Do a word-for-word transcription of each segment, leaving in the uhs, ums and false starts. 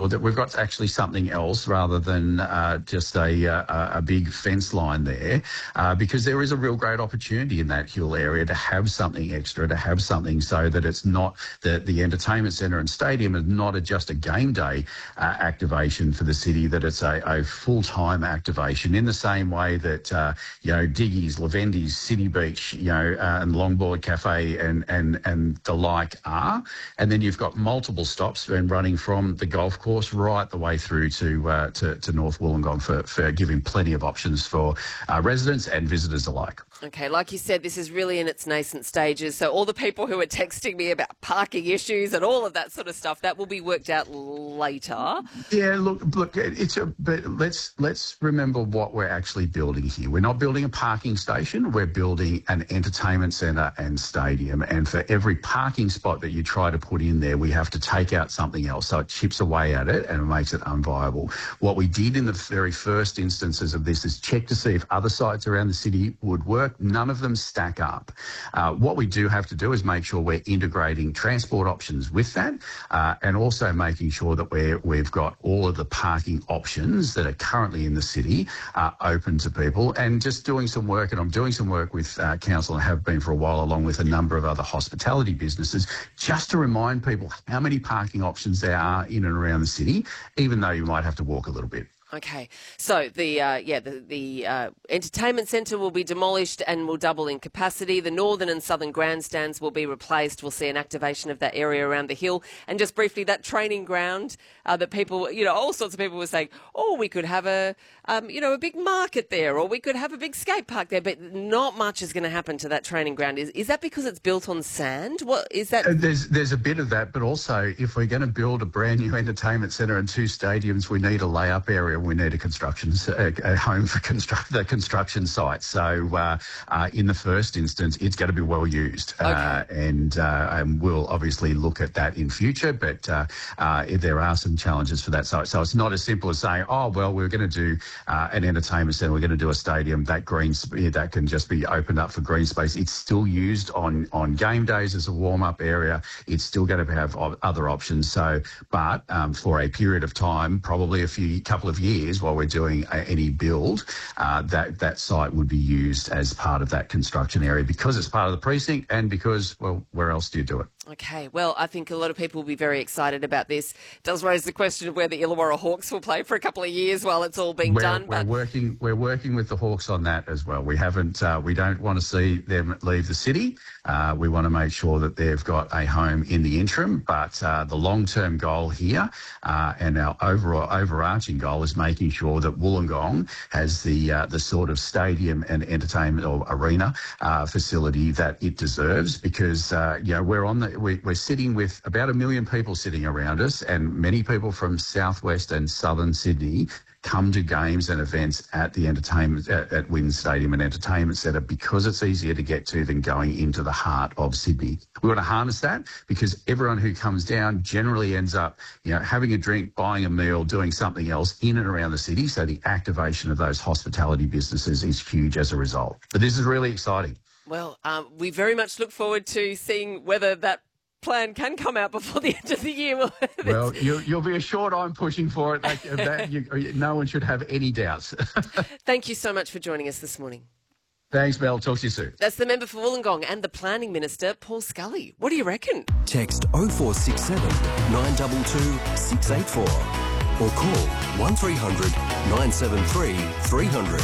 sure that we've got actually something else rather than uh, just a, a, a big fence line there, uh, because there is a real great opportunity in that hill area to have something extra, to have something so that it's not the, the entertainment centre and stadium is not a, just a game day uh, activation for the city, that it's a, a full-time activation in the same way that, uh, you know, Diggy's, Lavendy's, City Beach, you know, uh, and Longboard Cafe and, and, and the like are. And then you've got multiple stops and running from the golf course right the way through to uh, to, to North Wollongong for, for giving plenty of options for uh, residents and visitors alike. Okay, like you said, this is really in its nascent stages. So all the people who are texting me about parking issues and all of that sort of stuff, that will be worked out later. Yeah, look, look, it's a. But let's let's remember what we're actually building here. We're not building a parking station. We're building an entertainment centre and stadium. And for every parking spot that you try to put in there, we have to take out something else. So it chips away at it and it makes it unviable. What we did in the very first instances of this is check to see if other sites around the city would work. None of them stack up. Uh, what we do have to do is make sure we're integrating transport options with that, uh, and also making sure that we're, we've got all of the parking options that are currently in the city uh, open to people, and just doing some work, and I'm doing some work with uh, council and have been for a while, along with a number of other hospitality businesses, just to remind people how many parking options there are in and around the city, even though you might have to walk a little bit. Okay, so the uh, yeah the the uh, entertainment centre will be demolished and will double in capacity. The northern and southern grandstands will be replaced. We'll see an activation of that area around the hill, and just briefly that training ground uh, that people, you know, all sorts of people were saying, oh, we could have a um, you know a big market there, or we could have a big skate park there, but not much is going to happen to that training ground. Is is that because it's built on sand? What is that? Uh, there's there's a bit of that, but also if we're going to build a brand new entertainment centre and two stadiums, we need a layup area. We need a construction a, a home for construct the construction site. So uh, uh, in the first instance, it's going to be well used, okay. uh, and, uh, and we'll obviously look at that in future. But uh, uh, there are some challenges for that site. So it's not as simple as saying, oh well, we're going to do uh, an entertainment centre, we're going to do a stadium. That green sp- that can just be opened up for green space. It's still used on on game days as a warm up area. It's still going to have other options. So, but um, for a period of time, probably a few couple of years, while we're doing a, any build, uh, that, that site would be used as part of that construction area because it's part of the precinct and because, well, where else do you do it? Okay, well, I think a lot of people will be very excited about this. It does raise the question of where the Illawarra Hawks will play for a couple of years while it's all being we're, done. We're but... working. We're working with the Hawks on that as well. We haven't. Uh, we don't want to see them leave the city. Uh, we want to make sure that they've got a home in the interim. But uh, the long-term goal here, uh, and our overall overarching goal, is making sure that Wollongong has the uh, the sort of stadium and entertainment or arena uh, facility that it deserves. Because uh, you know we're on the we, we're sitting with about a million people sitting around us, and many people from southwest and southern Sydney come to games and events at the entertainment at, at Wynn Stadium and Entertainment Centre because it's easier to get to than going into the heart of Sydney. We want to harness that because everyone who comes down generally ends up, you know, having a drink, buying a meal, doing something else in and around the city. So the activation of those hospitality businesses is huge as a result. But this is really exciting. Well, um, we very much look forward to seeing whether that plan can come out before the end of the year. Well, you, you'll be assured I'm pushing for it. Like, that you, no one should have any doubts. Thank you so much for joining us this morning. Thanks, Mel. Talk to you soon. That's the member for Wollongong and the Planning Minister, Paul Scully. What do you reckon? Text oh four six seven, nine two two, six eight four or call one three hundred, nine seven three, three hundred.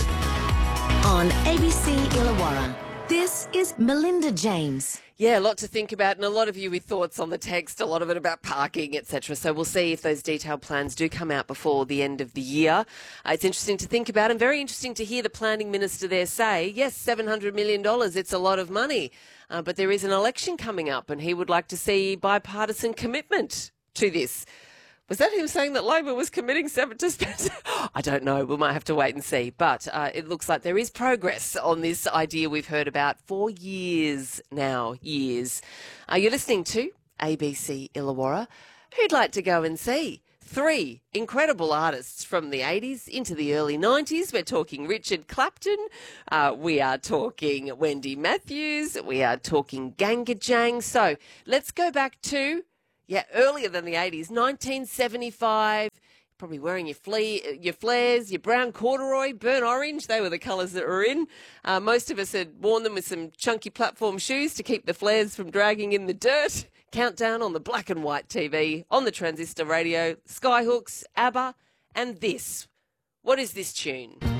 On A B C Illawarra, this is Melinda James. Yeah, a lot to think about, and a lot of you with thoughts on the text, a lot of it about parking, et cetera. So we'll see if those detailed plans do come out before the end of the year. Uh, it's interesting to think about and very interesting to hear the Planning Minister there say, yes, seven hundred million dollars, it's a lot of money, uh, but there is an election coming up and he would like to see bipartisan commitment to this. Was that him saying that Labor was committing seven to spend? I don't know. We might have to wait and see. But uh, it looks like there is progress on this idea we've heard about for years now. Years. Are you listening to A B C Illawarra? Who'd like to go and see? Three incredible artists from the eighties into the early nineties. We're talking Richard Clapton. Uh, we are talking Wendy Matthews. We are talking Ganga Jang. So let's go back to... Yeah, earlier than the eighties, nineteen seventy-five. Probably wearing your flea, your flares, your brown corduroy, burnt orange. They were the colours that were in. Uh, most of us had worn them with some chunky platform shoes to keep the flares from dragging in the dirt. Countdown on the black and white T V, on the transistor radio, Skyhooks, ABBA, and this. What is this tune?